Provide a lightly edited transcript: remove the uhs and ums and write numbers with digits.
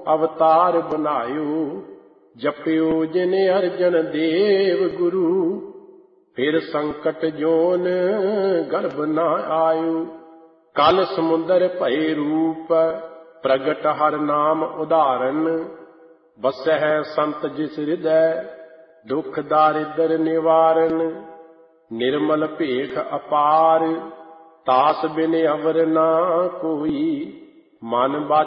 ਅਵਤਾਰ ਬਨਾਇਓ। ਜਪਿਓ ਜਿਨ ਅਰਜਨ ਦੇਵ ਗੁਰੂ, ਫਿਰ ਸੰਕਟ ਜੋਨ ਗਰਭ ਨਾ ਆਇਓ। ਕਲ ਸਮੁੰਦਰ ਭਏ ਰੂਪ, ਪ੍ਰਗਟ ਹਰ ਨਾਮ ਉਦਾਹਰਨ। ਬਸਹਿ ਸੰਤ ਜਿਸ ਹਿਰਦੈ, ਦੁਖ ਦਾਰਿਦਰ ਨਿਵਾਰਨ। ਨਿਰਮਲ ਭੇਖ ਅਪਾਰ, ਤਾਸ ਬਿਨ ਅਵਰ ਨਾ ਕੋਈ। ਮਨ